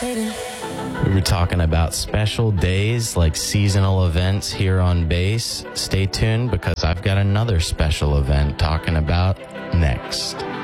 We were talking about special days like seasonal events here on base. Stay tuned because I've got another special event talking about next.